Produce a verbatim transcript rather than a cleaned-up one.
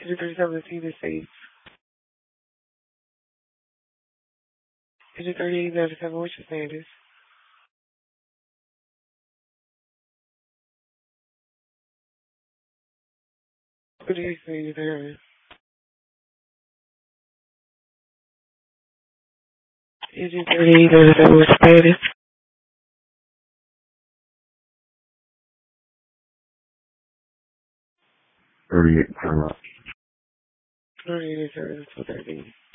Is it thirty-seven to the States? Is it thirty-eight ninety-seven? What's your status? What do you say you're doing? Is it thirty-eight ninety-seven? What's your status? thirty-eight, turn up. thirty-eight ninety-seven to thirty.